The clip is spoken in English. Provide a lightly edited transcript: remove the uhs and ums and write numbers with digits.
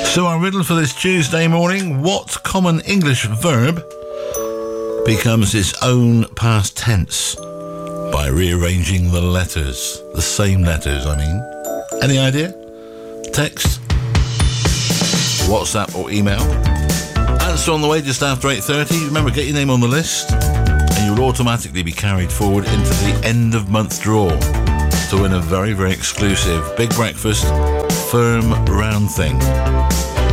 So our riddle for this Tuesday morning: what common English verb becomes its own past tense by rearranging the letters? The same letters, I mean. Any idea? Text, WhatsApp or email. Answer on the way just after 8:30. Remember, get your name on the list and you'll automatically be carried forward into the end of month draw to win a very, very exclusive Big Breakfast firm round thing.